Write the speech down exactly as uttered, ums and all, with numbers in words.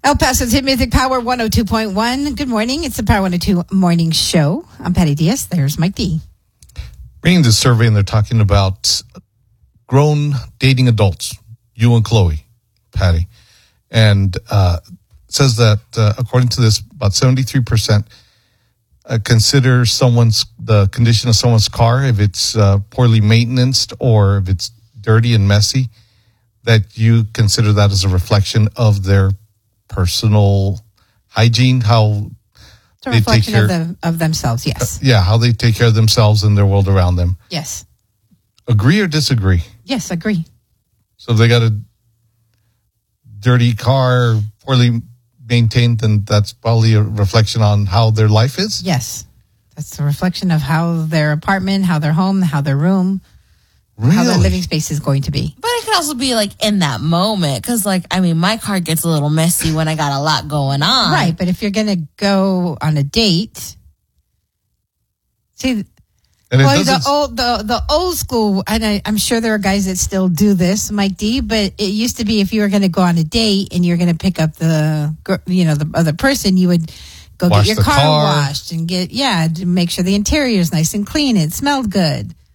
El Paso's Hit Music Power one oh two point one. Good morning. It's the Power one oh two Morning Show. I'm Patty Diaz. There's Mike D. Reading the survey, and they're talking about grown dating adults, you and Chloe, Patty. And uh, says that, uh, according to this, about seventy-three percent uh, consider someone's the condition of someone's car, if it's uh, poorly maintained or if it's dirty and messy, that you consider that as a reflection of their personal hygiene, how It's a they take reflection care of, the, of themselves, yes. uh, yeah, how they take care of themselves and their world around them. Yes. Agree or disagree? Yes, agree. So if they got a dirty car, poorly maintained, then that's probably a reflection on how their life is? Yes. That's a reflection of how their apartment, how their home, how their room, Really? how their living space is going to be. But it could also be like in that moment. Because, like, I mean, my car gets a little messy when I got a lot going on. Right. But if you're going to go on a date, see, And it well, the doesn't- old, the, the old school, and I, I'm sure there are guys that still do this, Mike D, but it used to be if you were going to go on a date and you're going to pick up the, gr- you know, the other person, you would go Wash get your the car, car. washed and get, yeah, to make sure the interior is nice and clean. It smelled good.